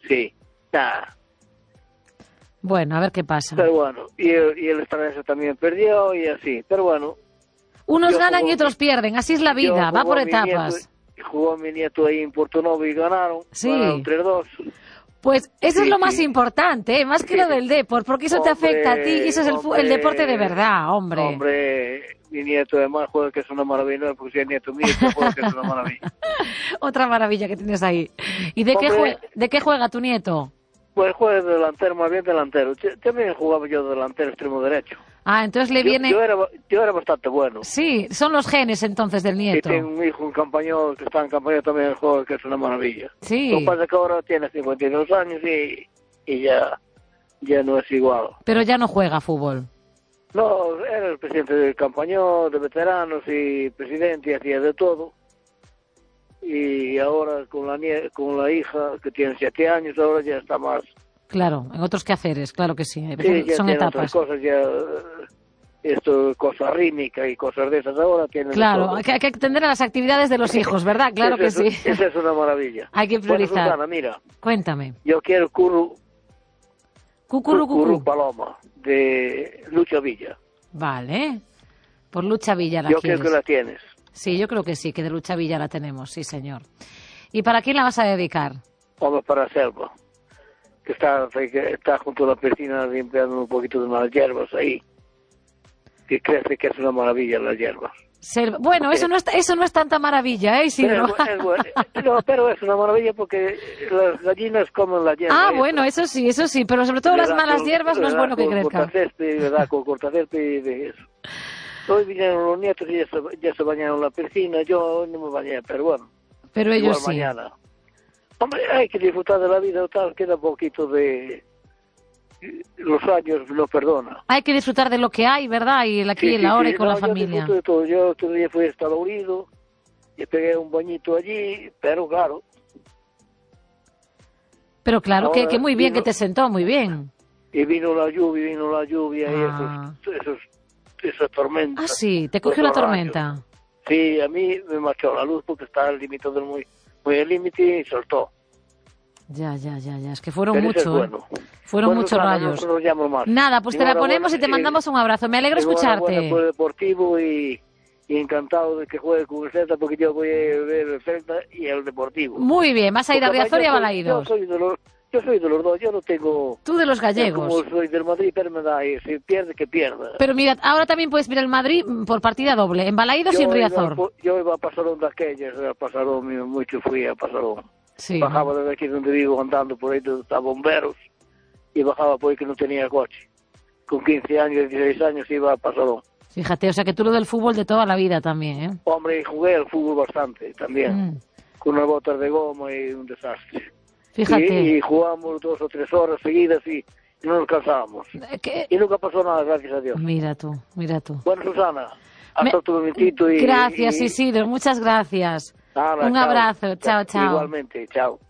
Sí, nada. Bueno, a ver qué pasa. Pero bueno, y el Estranense también perdió y así. Pero bueno. Unos ganan y otros pierden, así es la vida, va por etapas. Jugó mi nieto ahí en Porto Novo y ganaron. Sí. Ganaron 3-2. Pues eso es lo más importante, más que lo del deporte, porque eso te afecta a ti y eso es el deporte de verdad, hombre. Hombre, mi nieto además juega que es una maravilla, porque si el nieto mío juega que es una maravilla. Otra maravilla que tienes ahí. ¿Y de qué juega tu nieto? Pues juega de delantero, más bien delantero. También jugaba yo de delantero, extremo derecho. Ah, entonces le viene... Yo era bastante bueno. Sí, son los genes entonces del nieto. Y tengo un hijo, un compañero que está en campaña también juega, que es una maravilla. Sí. Lo que pasa es que ahora tiene 52 años y ya no es igual. Pero ya no juega fútbol. No, era el presidente del campañón, de veteranos y presidente y hacía de todo. Y ahora con la hija, que tiene 7 años, ahora ya está más... Claro, en otros quehaceres, claro que sí. Sí, ya son etapas. Otras cosas, ya... cosas rítmicas y cosas de esas ahora tienen... Claro, hay que atender a las actividades de los hijos, ¿verdad? Claro que sí. Esa es una maravilla. Hay que priorizar. Bueno, Susana, mira. Cuéntame. Yo quiero Cucurú Paloma, de Lucha Villa. Vale. Por Lucha Villa la Yo quieres. creo que la tienes. Sí, yo creo que sí, que de Lucha Villa la tenemos, sí, señor. ¿Y para quién la vas a dedicar? Vamos para Selva, que está junto a la piscina limpiando un poquito de unas hierbas ahí, que crece que es una maravilla las hierbas. Bueno, eso no es tanta maravilla, ¿eh, Isidro? Pero es una maravilla porque las gallinas comen la hierba. Ah, bueno, eso sí, pero sobre todo las malas hierbas no es bueno que crezcan. Le da con cortacésped y de eso. Hoy vinieron los nietos y ya se bañaron en la piscina, yo no me bañé, pero bueno. Pero ellos sí. Mañana. Hombre, hay que disfrutar de la vida, tal, queda poquito de... Los años lo perdona. Hay que disfrutar de lo que hay, ¿verdad? Y el aquí y el ahora y con la familia. Yo disfruto de todo. Yo otro día fui hasta Lourido y pegué un bañito allí, pero claro. Pero claro, que muy bien, que te sentó muy bien. Y vino la lluvia y esa tormenta. Ah, sí, te cogió la tormenta. Sí, a mí me marchó la luz porque estaba al límite muy al límite y soltó. Ya, es que fueron muchos, bueno. Fueron muchos rayos. No llamo más. Nada, pues te la ponemos y te mandamos un abrazo. Me alegro escucharte. Por el Deportivo y encantado de que juegue con el Celta porque yo voy a ver el Celta y el Deportivo. Muy bien, vas a ir a Riazor y a Balaídos. Yo soy de los dos, yo no tengo... Tú de los gallegos. Como soy del Madrid, pero me da, y si pierde, que pierda. Pero mira, ahora también puedes ver el Madrid por partida doble, en Balaídos y en Riazor. Yo iba a Pasarón de aquellas, a Pasarón, mucho fui a Pasarón. Sí. Bajaba desde aquí donde vivo andando por ahí donde está bomberos y bajaba por ahí que no tenía coche. Con 15 años, 16 años iba a Pasarón. Fíjate, o sea que tú lo del fútbol de toda la vida también, ¿eh? Hombre, jugué al fútbol bastante también, con unas botas de goma y un desastre. Fíjate. Y jugamos 2 o 3 horas seguidas y no nos cansábamos. Y nunca pasó nada, gracias a Dios. Mira tú. Bueno, Susana, hasta otro momentito. Gracias, Isidro, muchas gracias. Nada, un abrazo, chao. Igualmente, chao.